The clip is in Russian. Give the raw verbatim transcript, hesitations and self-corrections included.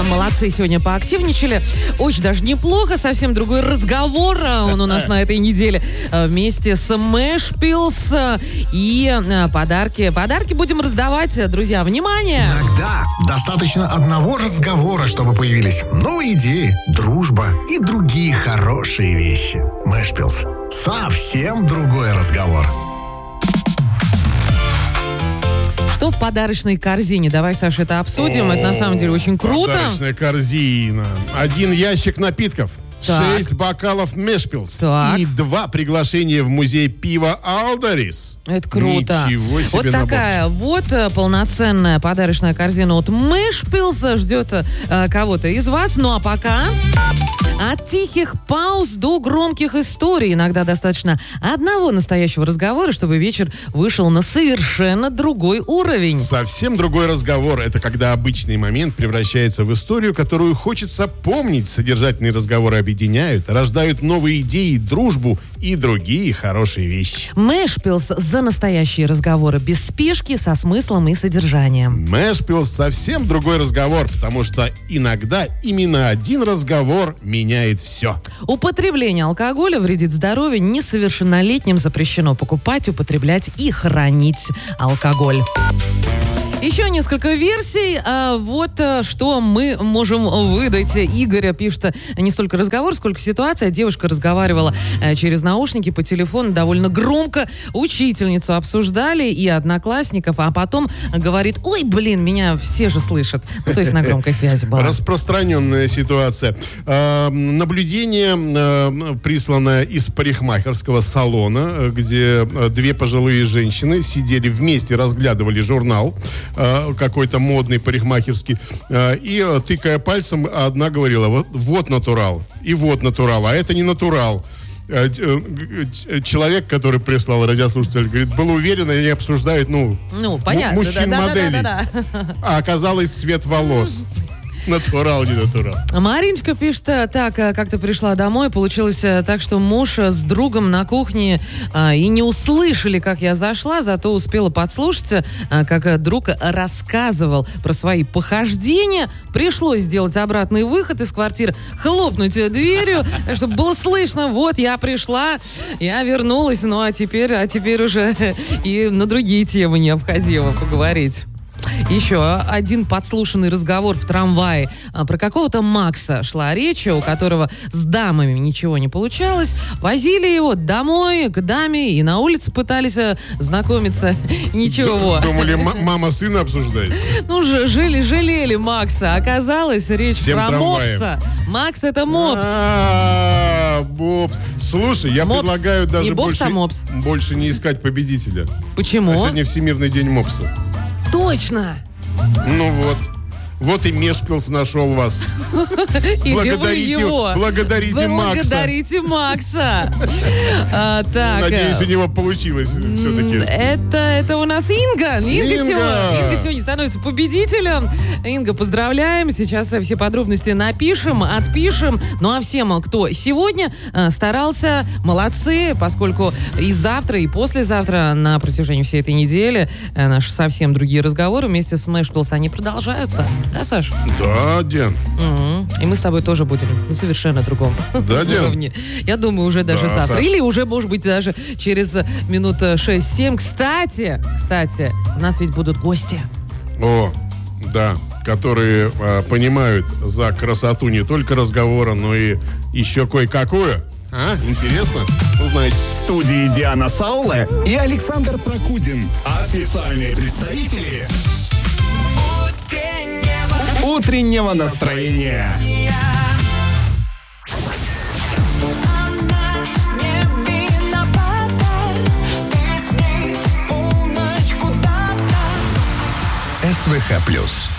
Молодцы, сегодня поактивничали. Очень даже неплохо, совсем другой разговор он у нас на этой неделе. Вместе с Мэшпилс и подарки. Подарки будем раздавать, друзья. Внимание! Иногда достаточно одного разговора, чтобы появились новые идеи, дружба и другие хорошие вещи. Мэшпилс. Совсем другой разговор. Что в подарочной корзине? Давай, Саша, это обсудим. О, это на самом деле очень круто. Подарочная корзина. Один ящик напитков. Так. Шесть бокалов Мэшпилс. Так. И два приглашения в музей пива Алдарис. Это круто. Ничего себе вот набор. такая вот полноценная подарочная корзина от Мэшпилс ждет э, кого-то из вас. Ну а пока от тихих пауз до громких историй. Иногда достаточно одного настоящего разговора, чтобы вечер вышел на совершенно другой уровень. Совсем другой разговор. Это когда обычный момент превращается в историю, которую хочется помнить. Содержательные разговоры объединяют, рождают новые идеи, дружбу и другие хорошие вещи. Мэшпилс за настоящие разговоры без спешки, со смыслом и содержанием. Мэшпилс совсем другой разговор, потому что иногда именно один разговор меняет все. Употребление алкоголя вредит здоровью. Несовершеннолетним запрещено покупать, употреблять и хранить алкоголь. Еще несколько версий. А вот а, что мы можем выдать. Игорь пишет не столько разговор, сколько ситуация. Девушка разговаривала а, через наушники по телефону довольно громко. Учительницу обсуждали и одноклассников, а потом говорит: ой, блин, меня все же слышат. Ну, то есть на громкой связи была. Распространенная ситуация. Э, наблюдение, э, присланное из парикмахерского салона, где две пожилые женщины сидели вместе, разглядывали журнал какой-то модный парикмахерский, и, тыкая пальцем, одна говорила: вот, вот натурал, и вот натурал, а это не натурал. Человек, который прислал, радиослушатель, говорит, был уверен, они обсуждают, ну, ну понятно, мужчин-моделей. да, да, да, да, да. А оказалось цвет волос. Натурал, не натурал. Мариночка пишет, так, как-то пришла домой, получилось так, что муж с другом на кухне а, и не услышали, как я зашла, зато успела подслушать, а, как друг рассказывал про свои похождения. Пришлось сделать обратный выход из квартиры, хлопнуть дверью, чтобы было слышно: вот я пришла, я вернулась, ну а теперь, а теперь уже и на другие темы необходимо поговорить. Еще один подслушанный разговор в трамвае. Про какого-то Макса шла речь, у которого с дамами ничего не получалось. Возили его домой к даме и на улице пытались знакомиться. Ничего. Думали, мама сына обсуждает? Ну, жили, жалели Макса. Оказалось, речь Всем про трамваем. мопса. Макс — это мопс. А, мопс. Слушай, я Мопс. предлагаю даже Не бокс, больше, а мопс. больше не искать победителя. Почему? А сегодня Всемирный день мопса. Точно. Ну вот. Вот и Мэшпилс нашел вас. И Благодарите, его. благодарите Макса. Благодарите Макса. А, так. Надеюсь, у него получилось все-таки. Это, это у нас Инга. Инга, Инга. Сегодня, Инга сегодня становится победителем. Инга, поздравляем. Сейчас все подробности напишем, отпишем. Ну а всем, кто сегодня старался, молодцы, поскольку и завтра, и послезавтра на протяжении всей этой недели наши совсем другие разговоры вместе с Мэшпилс, они продолжаются. Да, Саш? Да, Ден. Угу. И мы с тобой тоже будем на совершенно другом Да, Ден? уровне. Я думаю, уже даже Да, завтра. Саш. Или уже, может быть, даже через минут шесть-семь. Кстати, кстати, у нас ведь будут гости. О, да, которые а, понимают за красоту не только разговора, но и еще кое-какую. А, интересно? Узнаете. В студии Диана Сауле и Александр Прокудин. Официальные представители утреннего настроения. СВХ плюс.